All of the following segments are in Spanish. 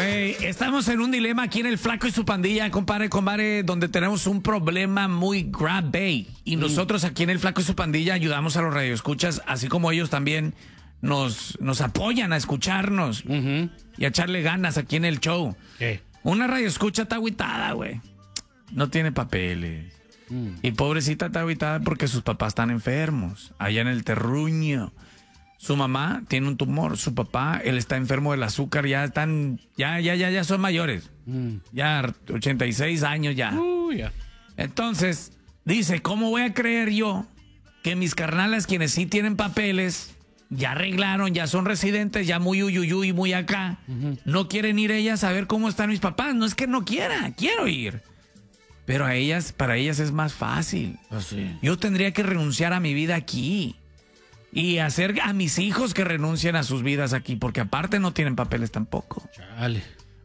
Güey, estamos en un dilema aquí en El Flaco y su pandilla, compadre, donde tenemos un problema muy grave. Y nosotros aquí en El Flaco y su pandilla ayudamos a los radioescuchas, así como ellos también nos apoyan a escucharnos y a echarle ganas aquí en el show. ¿Qué? Una radioescucha está agüitada, güey. No tiene papeles. Y pobrecita está agüitada porque sus papás están enfermos, allá en el terruño. Su mamá tiene un tumor, su papá, él está enfermo del azúcar, ya son mayores. Ya 86 años ya. Ya. Entonces, dice, ¿cómo voy a creer yo que mis carnales, quienes sí tienen papeles, ya arreglaron, ya son residentes, ya muy uyuyuy, muy acá, no quieren ir ellas a ver cómo están mis papás? No es que no quiera, quiero ir. Pero para ellas es más fácil. Así. Yo tendría que renunciar a mi vida aquí y hacer a mis hijos que renuncien a sus vidas aquí, porque aparte no tienen papeles tampoco. Chale.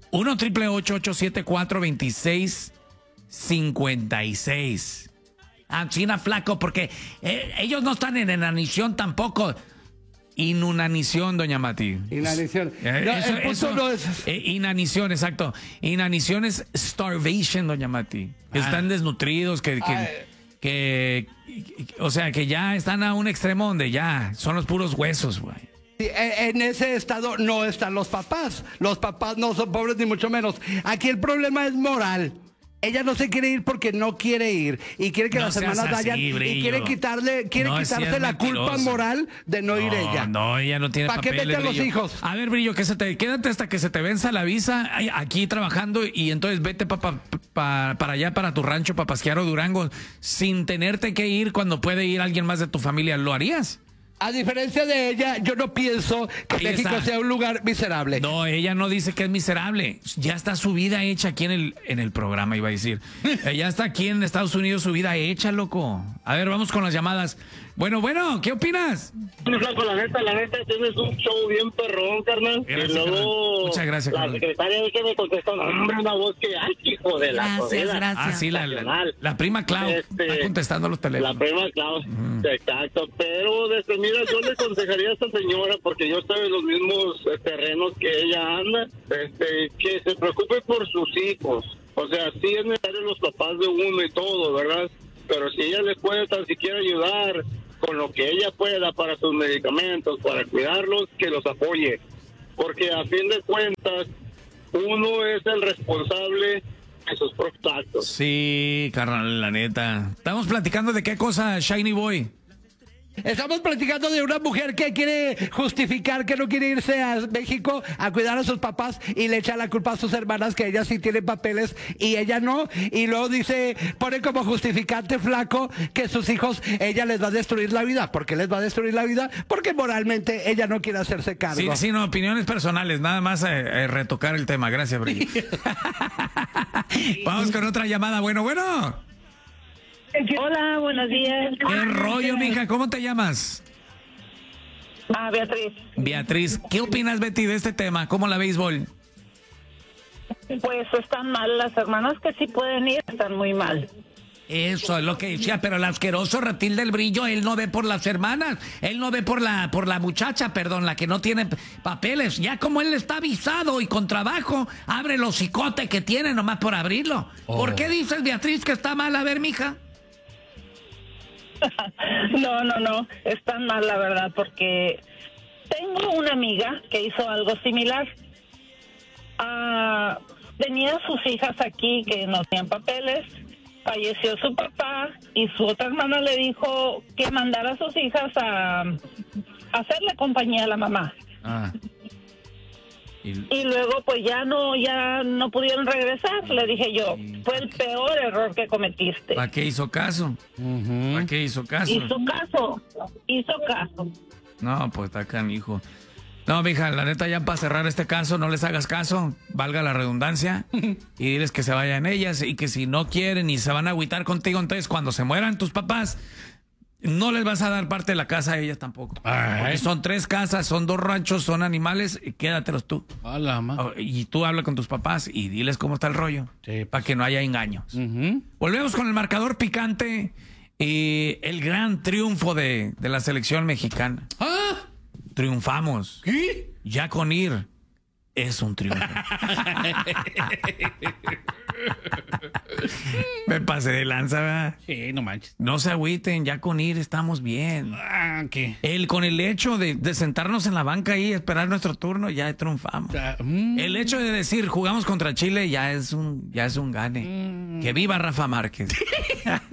1-888-874-2656. Ah, China, Flaco, porque ellos no están en inanición tampoco. Inunanición, doña Mati. Inanición. Inanición, exacto. Inanición es starvation, doña Mati. Están desnutridos, o sea, que ya están a un extremo donde ya son los puros huesos, güey. Sí, en ese estado no están los papás. Los papás no son pobres ni mucho menos. Aquí el problema es moral. Ella no se quiere ir porque no quiere ir y quiere que No las seas hermanas así, vayan Brillo. y quiere quitarse la culpa mentiroso. moral de no ir ella. No, ella no tiene ¿Para qué papeles, mete a los Brillo. hijos? A ver, Brillo, quédate hasta que se te venza la visa aquí trabajando y entonces vete para allá, para tu rancho, para Pasquiaro, Durango, sin tenerte que ir cuando puede ir alguien más de tu familia. ¿Lo harías? A diferencia de ella, yo no pienso que Ahí México está. sea un lugar miserable. No, ella no dice que es miserable. Ya está su vida hecha aquí en el programa, iba a decir. Ya está aquí en Estados Unidos su vida hecha, loco. A ver, vamos con las llamadas. Bueno, ¿qué opinas? Flaco, la neta, tienes un show bien perrón, carnal. Gracias, y luego, carnal. Muchas gracias, la carnal. secretaria de que me contestó, hombre, una voz que, ay, hijo de la jodida. Ah, sí, la prima Clau está contestando los La teléfonos. prima, claro, exacto. Pero, mira, yo le aconsejaría a esta señora, porque yo estoy en los mismos terrenos que ella anda, que se preocupe por sus hijos. O sea, sí es necesario los papás de uno y todo, ¿verdad? Pero si ella les puede tan siquiera ayudar con lo que ella pueda para sus medicamentos, para cuidarlos, que los apoye. Porque a fin de cuentas, uno es el responsable de sus propios actos. Sí, carnal, la neta. Estamos platicando de qué cosa, Shiny Boy. Estamos platicando de una mujer que quiere justificar que no quiere irse a México a cuidar a sus papás y le echa la culpa a sus hermanas que ellas sí tienen papeles y ella no. Y luego pone como justificante, Flaco, que sus hijos, ella les va a destruir la vida. ¿Por qué les va a destruir la vida? Porque moralmente ella no quiere hacerse cargo. Sí, no, opiniones personales, nada más retocar el tema. Gracias, Brillo. Vamos con otra llamada. Bueno. Hola, buenos días. ¿Qué rollo, mija? ¿Cómo te llamas? Beatriz. Beatriz, ¿qué opinas, Betty, de este tema? ¿Cómo la béisbol? Pues están mal, las hermanas que sí pueden ir están muy mal. Eso es lo que decía, pero el asqueroso reptil del Brillo, él no ve por las hermanas, él no ve por la muchacha, perdón, la que no tiene papeles. Ya como él está avisado y con trabajo, abre el hocicote que tiene nomás por abrirlo. ¿Por qué dices, Beatriz, que está mal? A ver, mija. No, están mal, la verdad, porque tengo una amiga que hizo algo similar. Tenía sus hijas aquí que no tenían papeles, falleció su papá y su otra hermana le dijo que mandara a sus hijas a hacerle compañía a la mamá. Y luego pues ya no pudieron regresar. Le dije yo, fue el peor error que cometiste. ¿Para qué hizo caso? ¿Para qué hizo caso? Hizo caso. No, pues está canijo. No, mija, la neta, ya para cerrar este caso, no les hagas caso, valga la redundancia, y diles que se vayan ellas y que si no quieren y se van a agüitar contigo, entonces cuando se mueran tus papás, no les vas a dar parte de la casa a ellas tampoco. Porque son 3 casas, son 2 ranchos, son animales, y quédatelos tú. Y tú habla con tus papás y diles cómo está el rollo, para que no haya engaños. Volvemos con el marcador picante y el gran triunfo de la selección mexicana. Triunfamos. ¿Qué? Ya con ir es un triunfo. Me pasé de lanza, ¿verdad? Sí, no manches. No se agüiten, ya con ir estamos bien. ¿Qué? Con el hecho de sentarnos en la banca ahí y esperar nuestro turno, ya triunfamos. El hecho de decir jugamos contra Chile ya es un gane. Que viva Rafa Márquez.